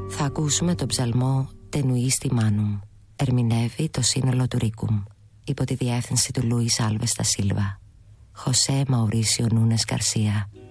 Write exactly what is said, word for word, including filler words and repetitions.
Θα ακούσουμε τον ψαλμό «Tenuisti Manum». Ερμηνεύει το σύνολο του Ρίκουμ, υπό τη διεύθυνση του Λούις Άλβες τα Σίλβα. Χωσέ Μαουρίσιο Νούνες Γκαρσία.